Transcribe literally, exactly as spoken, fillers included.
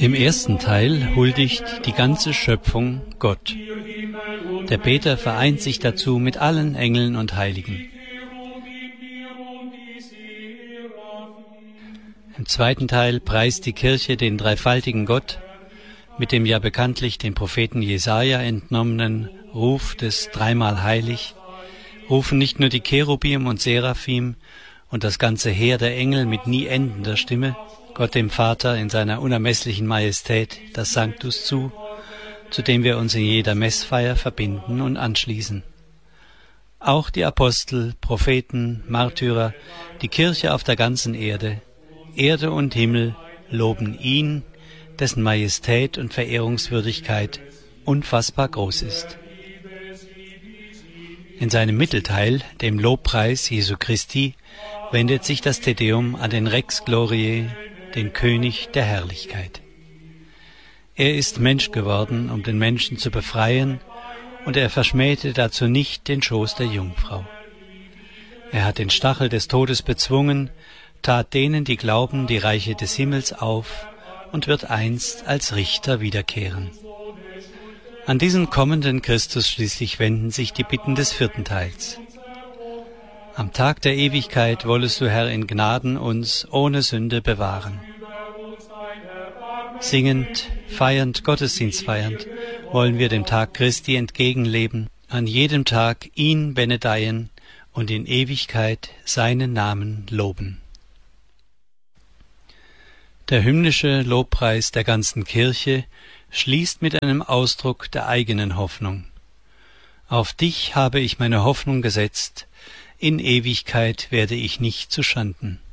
Im ersten Teil huldigt die ganze Schöpfung Gott. Der Beter vereint sich dazu mit allen Engeln und Heiligen. Im zweiten Teil preist die Kirche den dreifaltigen Gott mit dem ja bekanntlich dem Propheten Jesaja entnommenen Ruf des dreimal heilig, rufen nicht nur die Cherubim und Seraphim und das ganze Heer der Engel mit nie endender Stimme Gott dem Vater in seiner unermesslichen Majestät das Sanctus zu, zu dem wir uns in jeder Messfeier verbinden und anschließen. Auch die Apostel, Propheten, Märtyrer, die Kirche auf der ganzen Erde, Erde und Himmel loben ihn, dessen Majestät und Verehrungswürdigkeit unfassbar groß ist. In seinem Mittelteil, dem Lobpreis Jesu Christi, wendet sich das Te Deum an den Rex Gloriae, den König der Herrlichkeit. Er ist Mensch geworden, um den Menschen zu befreien, und er verschmähte dazu nicht den Schoß der Jungfrau. Er hat den Stachel des Todes bezwungen, tat denen, die glauben, die Reiche des Himmels auf und wird einst als Richter wiederkehren. An diesen kommenden Christus schließlich wenden sich die Bitten des vierten Teils. Am Tag der Ewigkeit wollest du, Herr, in Gnaden uns ohne Sünde bewahren. Singend, feiernd, Gottesdienst feiernd, wollen wir dem Tag Christi entgegenleben, an jedem Tag ihn benedeien und in Ewigkeit seinen Namen loben. Der hymnische Lobpreis der ganzen Kirche schließt mit einem Ausdruck der eigenen Hoffnung. Auf dich habe ich meine Hoffnung gesetzt, in Ewigkeit werde ich nicht zuschanden.